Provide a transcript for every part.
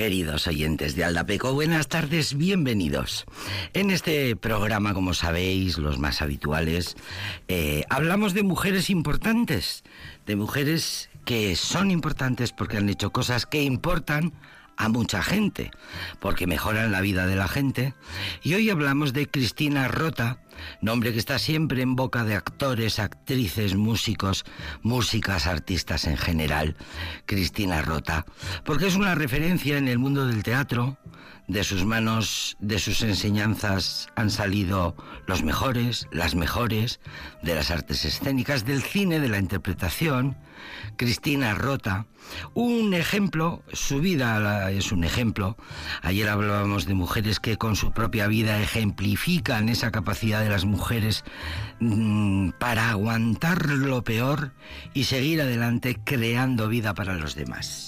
Queridos oyentes de Aldapeco, buenas tardes, bienvenidos. En este programa, como sabéis, los más habituales, hablamos de mujeres importantes, de mujeres que son importantes porque han hecho cosas que importan a mucha gente, porque mejoran la vida de la gente. Y hoy hablamos de Cristina Rota, nombre que está siempre en boca de actores, actrices, músicos, músicas, artistas en general. Cristina Rota, porque es una referencia en el mundo del teatro. De sus manos, de sus enseñanzas han salido los mejores, las mejores, de las artes escénicas, del cine, de la interpretación. Cristina Rota, un ejemplo, su vida es un ejemplo. Ayer hablábamos de mujeres que con su propia vida ejemplifican esa capacidad de las mujeres para aguantar lo peor y seguir adelante creando vida para los demás.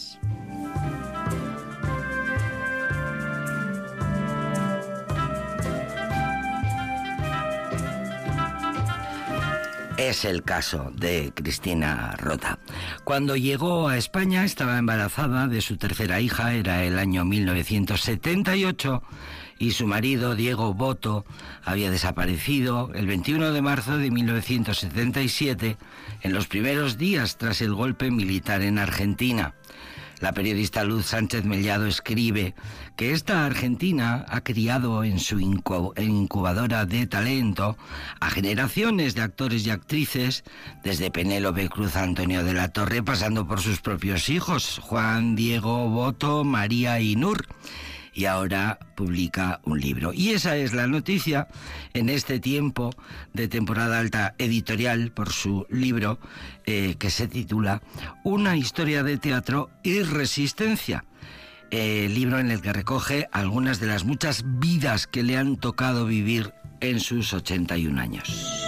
Es el caso de Cristina Rota. Cuando llegó a España estaba embarazada de su tercera hija, era el año 1978, y su marido, Diego Boto, había desaparecido el 21 de marzo de 1977, en los primeros días tras el golpe militar en Argentina. La periodista Luz Sánchez Mellado escribe que esta argentina ha criado en su incubadora de talento a generaciones de actores y actrices, desde Penélope Cruz a Antonio de la Torre, pasando por sus propios hijos, Juan, Diego, Boto, María y Nur. Y ahora publica un libro. Y esa es la noticia en este tiempo de temporada alta editorial por su libro que se titula Una historia de teatro y resistencia. Libro en el que recoge algunas de las muchas vidas que le han tocado vivir en sus 81 años.